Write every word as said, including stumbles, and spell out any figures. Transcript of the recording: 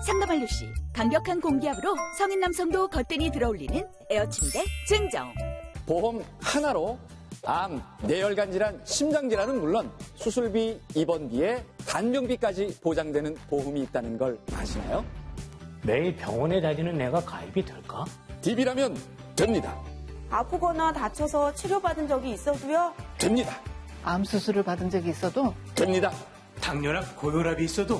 상담 시 강력한 공기압으로 성인 남성도 거뜬히 들어올리는 에어침대 증정. 보험 하나로 암, 뇌혈관 질환, 심장 질환은 물론 수술비, 입원비에 간병비까지 보장되는 보험이 있다는 걸 아시나요? 매일 병원에 다니는 내가 가입이 될까? 디비라면 됩니다. 아프거나 다쳐서 치료받은 적이 있어도요? 됩니다. 암 수술을 받은 적이 있어도 됩니다. 당뇨나 고혈압이 있어도